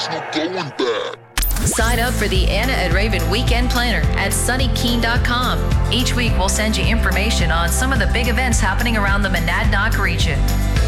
no going back. Sign up for the Anna and Raven Weekend Planner at sunnykeene.com. Each week, we'll send you information on some of the big events happening around the Monadnock region.